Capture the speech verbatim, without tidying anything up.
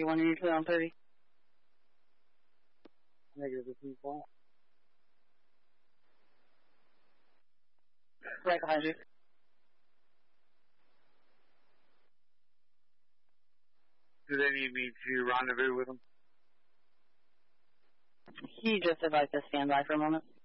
thirty-one, you need to put on thirty. Negative fifteen flat. Right behind you. Do they need me to rendezvous with them? He just advised to stand by for a moment.